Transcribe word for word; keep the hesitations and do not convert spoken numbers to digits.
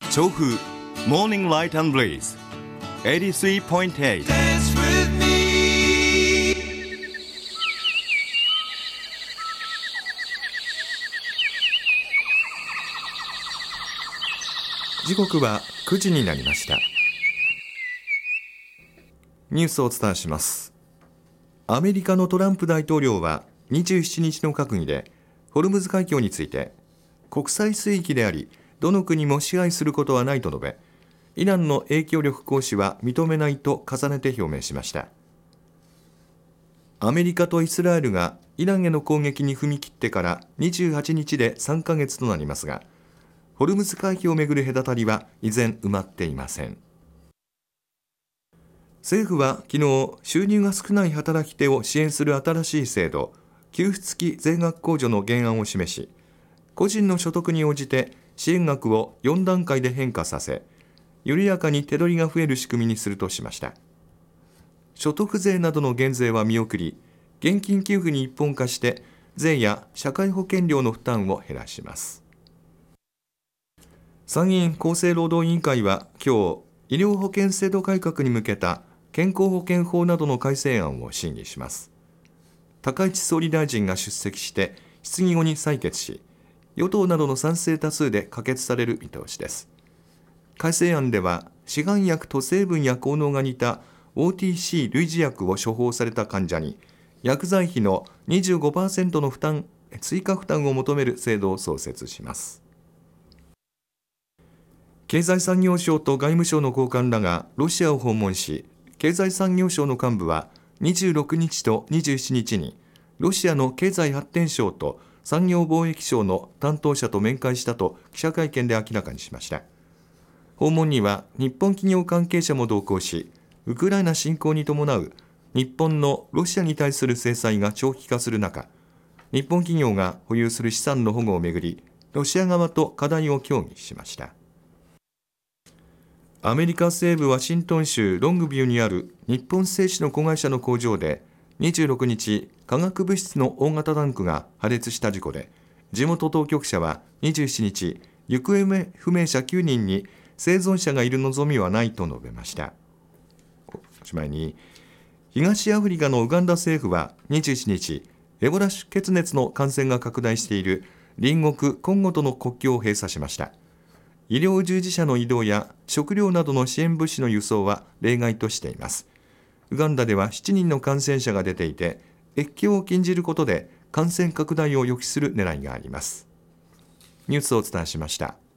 調布 Morning Light and Breeze エイティスリーポイントエイト。 時刻はくじになりました。ニュースをお伝えします。アメリカのトランプ大統領はにじゅうしちにちの閣議でホルムズ海峡について国際水域でありどの国も支配することはないと述べ、イランの影響力行使は認めないと重ねて表明しました。アメリカとイスラエルがイランへの攻撃に踏み切ってからにじゅうはちにちでさんかげつとなりますが、ホルムズ海峡をめぐる隔たりは依然埋まっていません。政府は昨日、収入が少ない働き手を支援する新しい制度、給付付き税額控除の原案を示し、個人の所得に応じて支援額をよんだんかいで変化させ、緩やかに手取りが増える仕組みにするとしました。所得税などの減税は見送り、現金給付に一本化して税や社会保険料の負担を減らします。参議院厚生労働委員会は今日、医療保険制度改革に向けた健康保険法などの改正案を審議します。高市総理大臣が出席して質疑後に採決し、与党などの賛成多数で可決される見通しです。改正案では市販薬と成分や効能が似た オーティーシー 類似薬を処方された患者に薬剤費の にじゅうごパーセント の負担追加負担を求める制度を創設します。経済産業省と外務省の高官らがロシアを訪問し、経済産業省の幹部はにじゅうろくにちとにじゅうしちにちにロシアの経済発展省と産業貿易省の担当者と面会したと記者会見で明らかにしました。訪問には日本企業関係者も同行し、ウクライナ侵攻に伴う日本のロシアに対する制裁が長期化する中、日本企業が保有する資産の保護をめぐり、ロシア側と課題を協議しました。アメリカ西部ワシントン州ロングビューにある日本製紙の子会社の工場でにじゅうろくにち、化学物質の大型タンクが破裂した事故で、地元当局者はにじゅうしちにち、行方不明者きゅうにんに生存者がいる望みはないと述べました。おしまいに、東アフリカのウガンダ政府はにじゅうしちにち、エボラ出血熱の感染が拡大している隣国コンゴとの国境を閉鎖しました。医療従事者の移動や食料などの支援物資の輸送は例外としています。ウガンダではしちにんの感染者が出ていて、越境を禁じることで感染拡大を抑止する狙いがあります。ニュースをお伝えしました。